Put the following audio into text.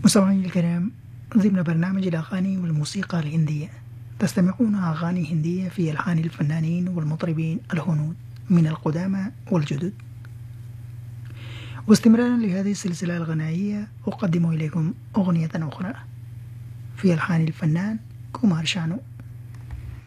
مستمعيني الكرام، ضمن برنامج الأغاني والموسيقى الهندية تستمعون أغاني هندية في ألحان الفنانين والمطربين الهنود من القدامى والجدد. واستمرارا لهذه السلسلة الغنائية أقدم إليكم أغنية أخرى في ألحان الفنان كومار شانو.